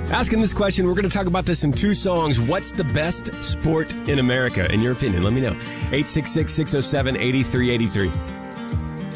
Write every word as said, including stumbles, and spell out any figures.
Asking this question, we're going to talk about this in two songs. What's the best sport in America, in your opinion? Let me know. eight six six, six oh seven, eight three eight three.